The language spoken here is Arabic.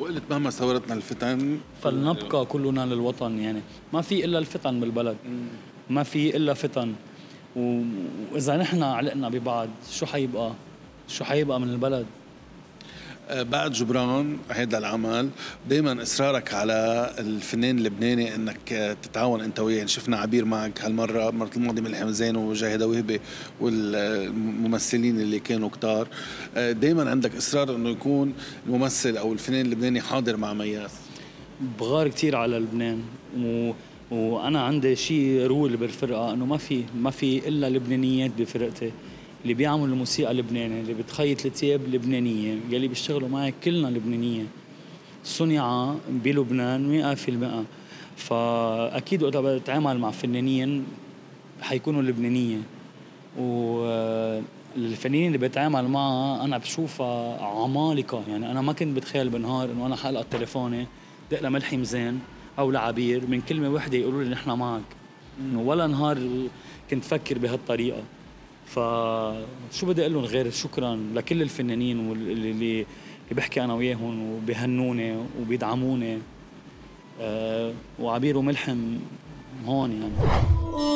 وقلت مهما ثورتنا الفتن فلنبقى كلنا للوطن. يعني ما في إلا الفتن بالبلد، ما في إلا فتن. وإذا نحن علقنا ببعض شو حيبقى من البلد؟ بعد جبران هيدا العمل دايما اصرارك على الفنان اللبناني انك تتعاون انت وياه. يعني شفنا عبير معك هالمره، المره الماضيه ملحم زين وجاهده وهبه والممثلين اللي كانوا كتار. دايما عندك اصرار انه يكون الممثل او الفنان اللبناني حاضر مع مياس. بغار كتير على لبنان وانا عندي شيء رول بالفرقه انه ما في الا لبنانيات بفرقتي، اللي بيعملوا الموسيقى لبناني، اللي بتخيط الثياب لبنانيه، يلي بيشتغلوا معي كلنا لبنانيه صنع بلبنان 100%. فاكيد وقت بتعامل مع فنانين حيكونوا لبنانيه، والفنانين اللي بتعامل معها انا بشوفها عمالقه. يعني انا ما كنت بتخيل بنهار انه انا حلقه تليفوني دق لملحم زين او لعبير من كلمه واحده يقولوا لي نحن معك. ولا نهار كنت فكر بهالطريقه. فشو بدي اقول لهم غير شكرا لكل الفنانين واللي بحكي انا وياهم وبيهنوني وبيدعموني. وعبير وملحم هون يعني.